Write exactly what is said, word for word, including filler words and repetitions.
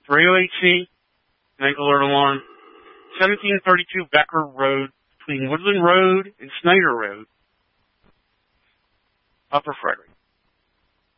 three oh eight C, night alert alarm, seventeen thirty-two Becker Road, between Woodland Road and Snyder Road, Upper Frederick.